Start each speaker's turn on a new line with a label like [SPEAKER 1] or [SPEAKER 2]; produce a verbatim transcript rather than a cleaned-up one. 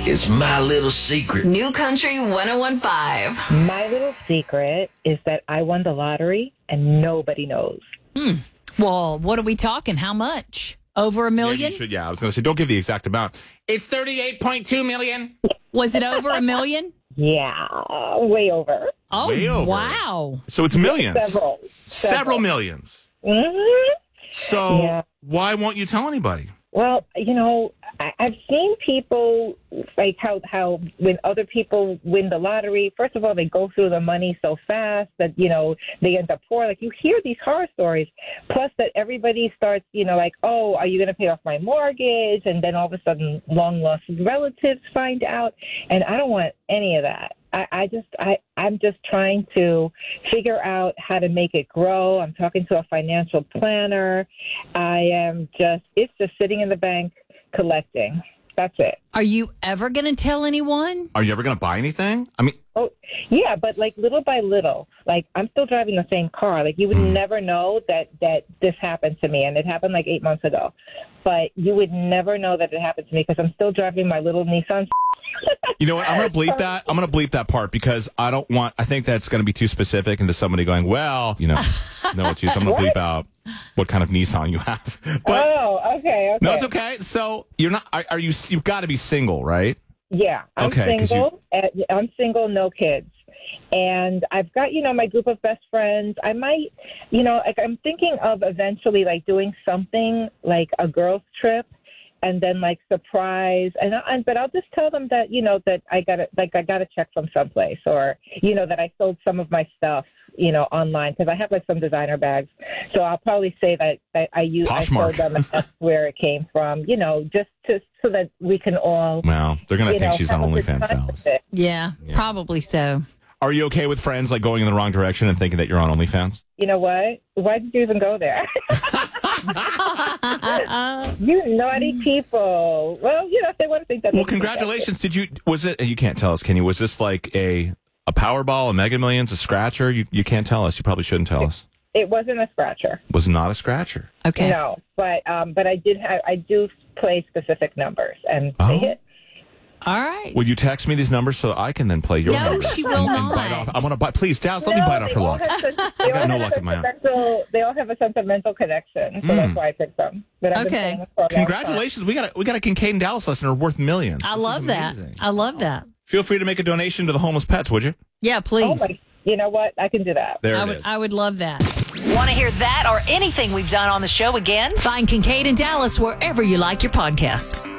[SPEAKER 1] It's my little secret.
[SPEAKER 2] New Country one oh one point five.
[SPEAKER 3] My little secret is that I won the lottery and nobody knows.
[SPEAKER 4] Hmm. Well, what are we talking? How much? Over a million?
[SPEAKER 5] Yeah, you should, yeah, I was going to say, don't give the exact amount. It's thirty-eight point two million.
[SPEAKER 4] Was it over a million?
[SPEAKER 3] Yeah, way over.
[SPEAKER 4] Oh,
[SPEAKER 5] Way over.
[SPEAKER 4] wow.
[SPEAKER 5] So it's millions.
[SPEAKER 3] Several.
[SPEAKER 5] Several,
[SPEAKER 3] Several.
[SPEAKER 5] millions.
[SPEAKER 3] Mm-hmm.
[SPEAKER 5] So
[SPEAKER 3] Yeah.
[SPEAKER 5] why won't you tell anybody?
[SPEAKER 3] Well, you know, I, I've seen people like how how when other people win the lottery, first of all, they go through the money so fast that, you know, they end up poor. Like, you hear these horror stories. Plus that everybody starts, you know, like, oh, are you going to pay off my mortgage? And then all of a sudden long lost relatives find out. And I don't want any of that. I, I just, I, I'm just trying to figure out how to make it grow. I'm talking to a financial planner. I am just, it's just sitting in the bank collecting. That's it.
[SPEAKER 4] Are you ever going to tell anyone?
[SPEAKER 5] Are you ever going to buy anything? I mean,
[SPEAKER 3] Oh, yeah, but like little by little, like I'm still driving the same car. Like you would
[SPEAKER 5] Mm.
[SPEAKER 3] never know that, that this happened to me, and it happened like eight months ago. But you would never know that it happened to me because I'm still driving my little Nissan.
[SPEAKER 5] you know what? I'm going to bleep that. I'm going to bleep that part because I don't want, I think that's going to be too specific into somebody going, well, you know, no, it's you. So I'm going to bleep out what kind of Nissan you have. But
[SPEAKER 3] Oh, okay, okay.
[SPEAKER 5] no, it's okay. So you're not, are, are you, you've got to be single, right?
[SPEAKER 3] Yeah, I'm
[SPEAKER 5] Okay, 'cause
[SPEAKER 3] single. Uh, I'm single, no kids. And I've got, you know, my group of best friends. I might, you know, like I'm thinking of eventually like doing something like a girls trip and then like surprise. And, and but I'll just tell them that, you know, that I got to like I got a check from someplace, or, you know, that I sold some of my stuff, you know, online because I have like some designer bags. So I'll probably say that, that I use I
[SPEAKER 5] Poshmark.
[SPEAKER 3] sold them and that's where it came from, you know, just to so that we can all.
[SPEAKER 5] Well, they're going to
[SPEAKER 3] you
[SPEAKER 5] think
[SPEAKER 3] know,
[SPEAKER 5] she's on
[SPEAKER 3] have a good
[SPEAKER 5] OnlyFans,
[SPEAKER 3] time
[SPEAKER 5] Dallas.
[SPEAKER 3] with it.
[SPEAKER 4] Yeah, probably so.
[SPEAKER 5] Are you okay with friends like going in the wrong direction and thinking that you're on OnlyFans?
[SPEAKER 3] You know what? Why did you even go there? You naughty people. Well, you know, if they want to think that.
[SPEAKER 5] Well, congratulations. Did you, was it, you can't tell us, can you? Was this like a, a Powerball, a Mega Millions, a scratcher? You, you can't tell us. You probably shouldn't tell us.
[SPEAKER 3] It wasn't a scratcher.
[SPEAKER 5] Was not a scratcher.
[SPEAKER 4] Okay.
[SPEAKER 3] No, but um, but I did. Ha- I do play specific numbers, and
[SPEAKER 5] Oh.
[SPEAKER 3] they hit.
[SPEAKER 4] All right.
[SPEAKER 5] Will you text me these numbers so I can then play your
[SPEAKER 4] No,
[SPEAKER 5] numbers?
[SPEAKER 4] she will
[SPEAKER 5] and, and bite
[SPEAKER 4] not.
[SPEAKER 5] off. I want to bite. Please, Dallas, let me
[SPEAKER 3] No,
[SPEAKER 5] bite off
[SPEAKER 3] they
[SPEAKER 5] her
[SPEAKER 3] all
[SPEAKER 5] luck.
[SPEAKER 3] have such- they
[SPEAKER 5] I got
[SPEAKER 3] all
[SPEAKER 5] no
[SPEAKER 3] have
[SPEAKER 5] luck
[SPEAKER 3] a
[SPEAKER 5] in my own.
[SPEAKER 3] sentimental- They all have a sentimental connection, so that's why I picked them. But I've been
[SPEAKER 4] Okay.
[SPEAKER 3] playing this for a long time.
[SPEAKER 5] Congratulations. We got a, we got a Kincaid and Dallas listener worth millions.
[SPEAKER 4] I
[SPEAKER 5] This
[SPEAKER 4] love
[SPEAKER 5] is
[SPEAKER 4] that.
[SPEAKER 5] amazing.
[SPEAKER 4] I love that.
[SPEAKER 5] Feel free to make a donation to the homeless pets, would you?
[SPEAKER 4] Yeah,
[SPEAKER 3] Oh
[SPEAKER 4] please.
[SPEAKER 3] my, you know what? I can do that.
[SPEAKER 5] There
[SPEAKER 4] I
[SPEAKER 5] it
[SPEAKER 4] would,
[SPEAKER 5] is.
[SPEAKER 4] I would love that.
[SPEAKER 2] Want to hear that or anything we've done on the show again?
[SPEAKER 4] Find Kincaid and Dallas wherever you like your podcasts.